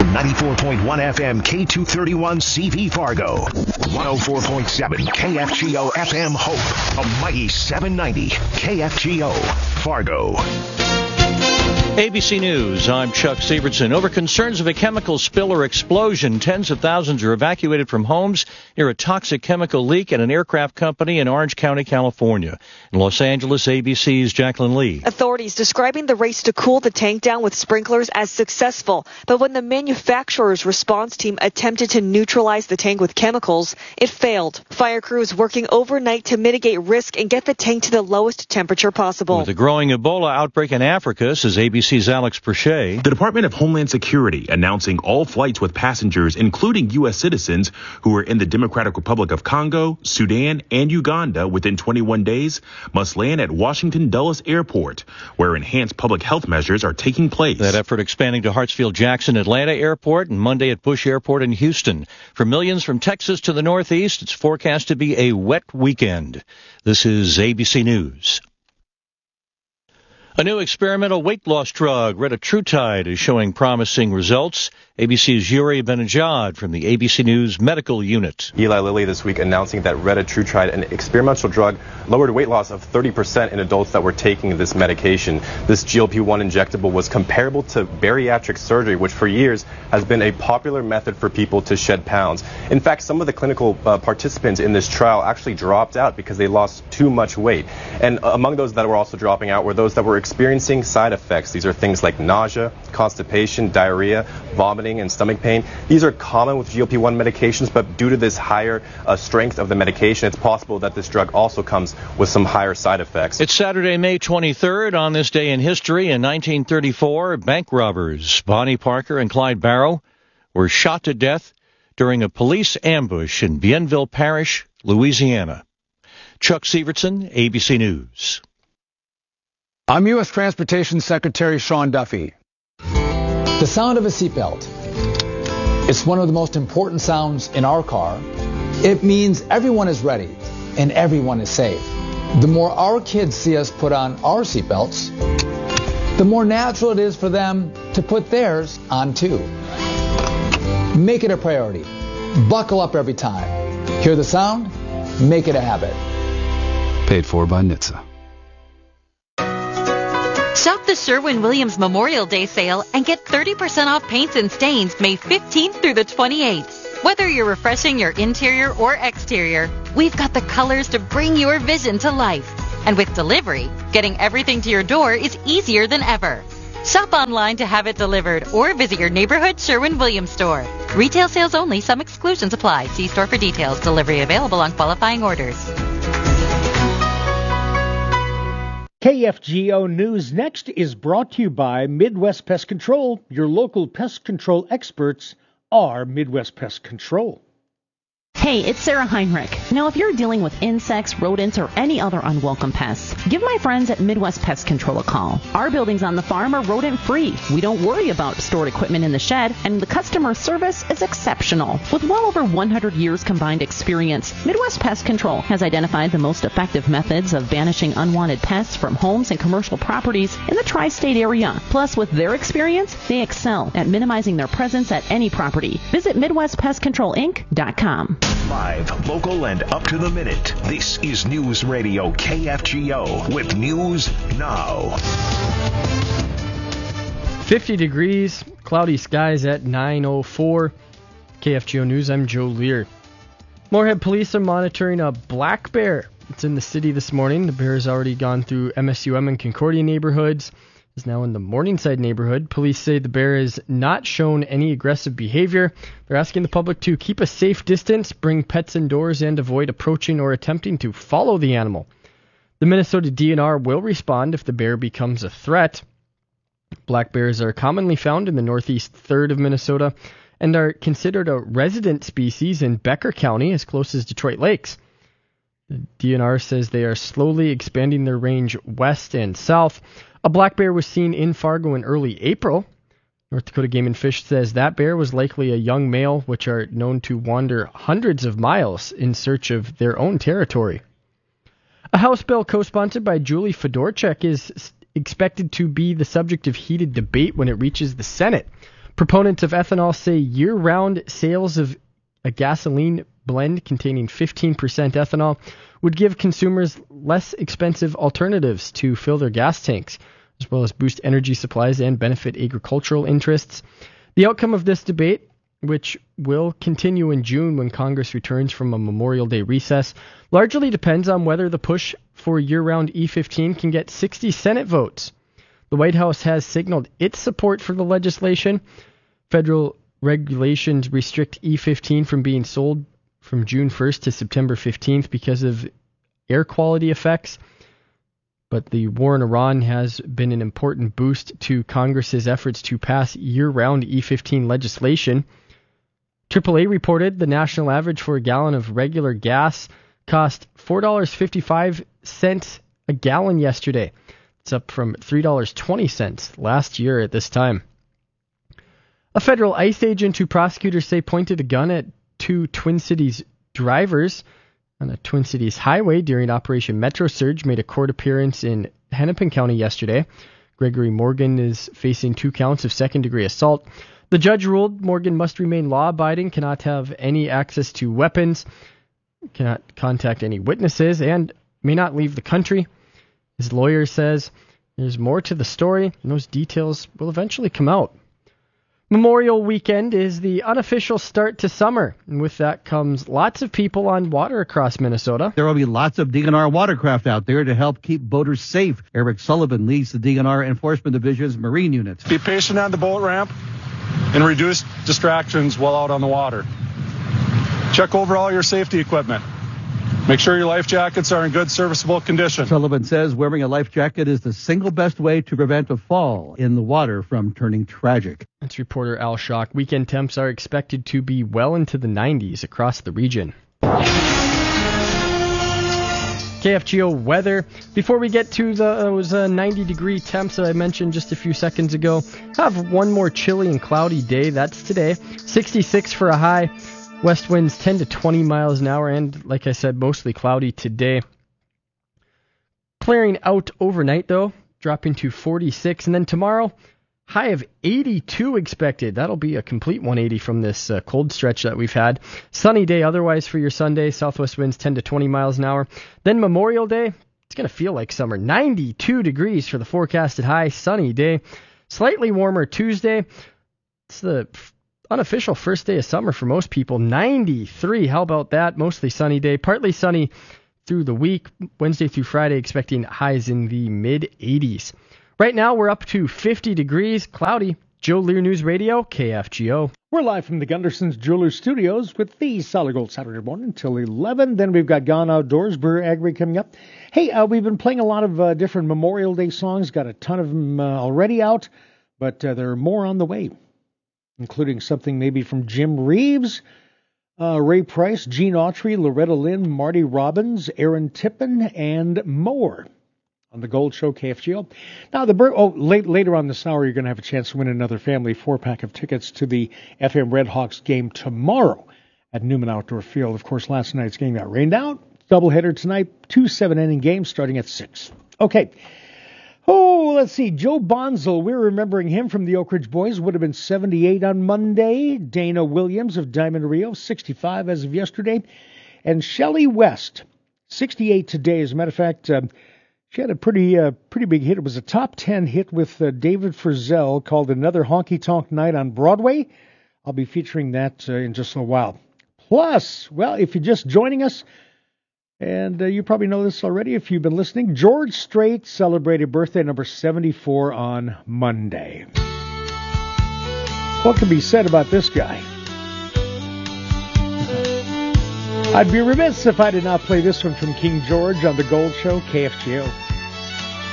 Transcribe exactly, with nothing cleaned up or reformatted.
ninety-four point one F M K two thirty-one C V Fargo, one oh four point seven K F G O F M Hope, a mighty seven ninety K F G O Fargo. A B C News, I'm Chuck Sievertson. Over concerns of a chemical spill or explosion, tens of thousands are evacuated from homes near a toxic chemical leak at an aircraft company in Orange County, California. In Los Angeles, A B C's Jacqueline Lee. Authorities describing the race to cool the tank down with sprinklers as successful. But when the manufacturer's response team attempted to neutralize the tank with chemicals, it failed. Fire crews working overnight to mitigate risk and get the tank to the lowest temperature possible. With a growing Ebola outbreak in Africa, says A B C's Alex Perche. The Department of Homeland Security announcing all flights with passengers, including U S citizens who are in the Democratic Republic of Congo, Sudan, and Uganda within twenty-one days, must land at Washington Dulles Airport, where enhanced public health measures are taking place. That effort expanding to Hartsfield-Jackson Atlanta Airport and Monday at Bush Airport in Houston. For millions from Texas to the Northeast, it's forecast to be a wet weekend. This is A B C News. A new experimental weight loss drug, retatrutide, is showing promising results. A B C's Yuri Benajad from the A B C News Medical Unit. Eli Lilly this week announcing that retatrutide, an experimental drug, lowered weight loss of thirty percent in adults that were taking this medication. This G L P one injectable was comparable to bariatric surgery, which for years has been a popular method for people to shed pounds. In fact, some of the clinical uh, participants in this trial actually dropped out because they lost too much weight. And among those that were also dropping out were those that were experiencing side effects. These are things like nausea, constipation, diarrhea, vomiting, and stomach pain. These are common with G L P one medications, but due to this higher uh, strength of the medication, it's possible that this drug also comes with some higher side effects. It's Saturday, May twenty-third. On this day in history, in nineteen thirty-four, bank robbers Bonnie Parker and Clyde Barrow were shot to death during a police ambush in Bienville Parish, Louisiana. Chuck Sievertson, A B C News. I'm U S Transportation Secretary Sean Duffy. The sound of a seatbelt. It's one of the most important sounds in our car. It means everyone is ready and everyone is safe. The more our kids see us put on our seatbelts, the more natural it is for them to put theirs on too. Make it a priority. Buckle up every time. Hear the sound? Make it a habit. Paid for by N H T S A. Shop the Sherwin-Williams Memorial Day sale and get thirty percent off paints and stains May fifteenth through the twenty-eighth. Whether you're refreshing your interior or exterior, we've got the colors to bring your vision to life. And with delivery, getting everything to your door is easier than ever. Shop online to have it delivered or visit your neighborhood Sherwin-Williams store. Retail sales only. Some exclusions apply. See store for details. Delivery available on qualifying orders. K F G O News Next is brought to you by Midwest Pest Control. Your local pest control experts are Midwest Pest Control. Hey, it's Sarah Heinrich. Now, if you're dealing with insects, rodents, or any other unwelcome pests, give my friends at Midwest Pest Control a call. Our buildings on the farm are rodent-free. We don't worry about stored equipment in the shed, and the customer service is exceptional. With well over one hundred years combined experience, Midwest Pest Control has identified the most effective methods of banishing unwanted pests from homes and commercial properties in the tri-state area. Plus, with their experience, they excel at minimizing their presence at any property. Visit Midwest Pest Control Inc dot com. Live, local, and up to the minute. This is News Radio K F G O with News Now. fifty degrees, cloudy skies at nine oh four. K F G O News, I'm Joe Lear. Moorhead police are monitoring a black bear. It's in the city this morning. The bear has already gone through M S U M and Concordia neighborhoods. Is now in the Morningside neighborhood. Police say the bear has not shown any aggressive behavior. They're asking the public to keep a safe distance, bring pets indoors, and avoid approaching or attempting to follow the animal. The Minnesota D N R will respond if the bear becomes a threat. Black bears are commonly found in the northeast third of Minnesota and are considered a resident species in Becker County as close as Detroit Lakes. The D N R says they are slowly expanding their range west and south. A black bear was seen in Fargo in early April. North Dakota Game and Fish says that bear was likely a young male, which are known to wander hundreds of miles in search of their own territory. A House bill co-sponsored by Julie Fedorchak is expected to be the subject of heated debate when it reaches the Senate. Proponents of ethanol say year-round sales of a gasoline blend containing fifteen percent ethanol would give consumers less expensive alternatives to fill their gas tanks, as well as boost energy supplies and benefit agricultural interests. The outcome of this debate, which will continue in June when Congress returns from a Memorial Day recess, largely depends on whether the push for year-round E fifteen can get sixty Senate votes. The White House has signaled its support for the legislation. Federal regulations restrict E fifteen from being sold from June first to September fifteenth because of air quality effects. But the war in Iran has been an important boost to Congress's efforts to pass year-round E fifteen legislation. triple A reported the national average for a gallon of regular gas cost four dollars and fifty-five cents a gallon yesterday. It's up from three dollars and twenty cents last year at this time. A federal ICE agent who prosecutors say pointed a gun at two Twin Cities drivers on a Twin Cities highway during Operation Metro Surge made a court appearance in Hennepin County yesterday. Gregory Morgan is facing two counts of second-degree assault. The judge ruled Morgan must remain law-abiding, cannot have any access to weapons, cannot contact any witnesses, and may not leave the country. His lawyer says there's more to the story, and those details will eventually come out. Memorial Weekend is the unofficial start to summer, and with that comes lots of people on water across Minnesota. There will be lots of D N R watercraft out there to help keep boaters safe. Eric Sullivan leads the D N R Enforcement Division's Marine Unit. Be patient on the boat ramp and reduce distractions while out on the water. Check over all your safety equipment. Make sure your life jackets are in good serviceable condition. Sullivan says wearing a life jacket is the single best way to prevent a fall in the water from turning tragic. That's reporter Al Schock. Weekend temps are expected to be well into the nineties across the region. K F G O weather. Before we get to those uh, ninety degree temps that I mentioned just a few seconds ago, have one more chilly and cloudy day. That's today. sixty-six for a high. West winds ten to twenty miles an hour, and like I said, mostly cloudy today. Clearing out overnight, though, dropping to forty-six, and then tomorrow, high of eighty-two expected. That'll be a complete one eighty from this uh, cold stretch that we've had. Sunny day otherwise for your Sunday. Southwest winds ten to twenty miles an hour. Then Memorial Day, it's going to feel like summer. ninety-two degrees for the forecasted high. Sunny day. Slightly warmer Tuesday. It's the unofficial first day of summer for most people. ninety-three. How about that? Mostly sunny day. Partly sunny through the week. Wednesday through Friday expecting highs in the mid eighties. Right now we're up to fifty degrees. Cloudy. Joe Lear News Radio, K F G O. We're live from the Gunderson's Jewelers Studios with the Solid Gold Saturday morning until eleven. Then we've got Gone Outdoors, Brewer Agri coming up. Hey, uh, we've been playing a lot of uh, different Memorial Day songs. Got a ton of them uh, already out, but uh, there are more on the way, including something maybe from Jim Reeves, uh, Ray Price, Gene Autry, Loretta Lynn, Marty Robbins, Aaron Tippin, and more on the Gold Show, K F G O. Now, the oh, late, later on this hour, you're going to have a chance to win another family four-pack of tickets to the F M Redhawks game tomorrow at Newman Outdoor Field. Of course, last night's game got rained out. Doubleheader tonight, two seven-inning games starting at six. Okay. Oh, let's see. Joe Bonzel, we're remembering him from the Oak Ridge Boys, would have been seventy-eight on Monday. Dana Williams of Diamond Rio, sixty-five as of yesterday. And Shelley West, sixty-eight today. As a matter of fact, uh, she had a pretty uh, pretty big hit. It was a top ten hit with uh, David Frizzell called Another Honky Tonk Night on Broadway. I'll be featuring that uh, in just a while. Plus, well, if you're just joining us, and uh, you probably know this already if you've been listening, George Strait celebrated birthday number seventy-four on Monday. What can be said about this guy? I'd be remiss if I did not play this one from King George on the Gold Show, K F G O.